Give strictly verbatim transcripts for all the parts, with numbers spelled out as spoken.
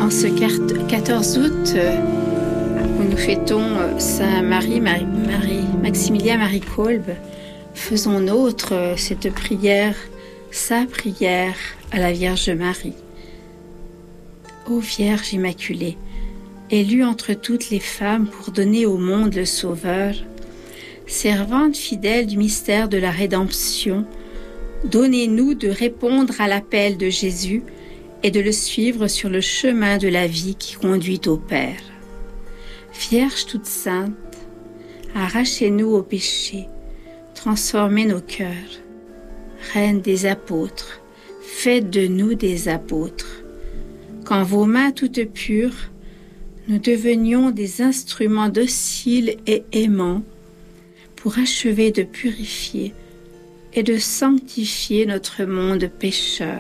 En ce quatorze août, où nous fêtons Saint Marie, Marie, Marie Maximilien Marie Kolbe, faisons nôtre cette prière, sa prière à la Vierge Marie. Ô Vierge Immaculée, élue entre toutes les femmes pour donner au monde le Sauveur, servante fidèle du mystère de la rédemption, donnez-nous de répondre à l'appel de Jésus et de le suivre sur le chemin de la vie qui conduit au Père. Vierge toute sainte, arrachez-nous au péché, transformez nos cœurs. Reine des apôtres, faites de nous des apôtres. Qu'en vos mains toutes pures, nous devenions des instruments dociles et aimants pour achever de purifier et de sanctifier notre monde pécheur.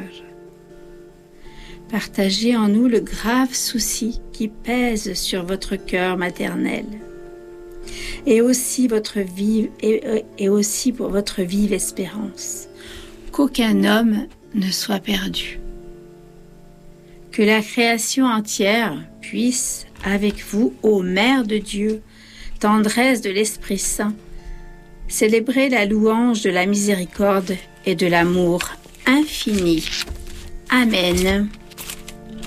Partagez en nous le grave souci qui pèse sur votre cœur maternel et aussi votre vive et, et aussi pour votre vive espérance, qu'aucun homme ne soit perdu. Que la création entière puisse, avec vous, ô Mère de Dieu, tendresse de l'Esprit Saint, célébrer la louange de la miséricorde et de l'amour infini. Amen.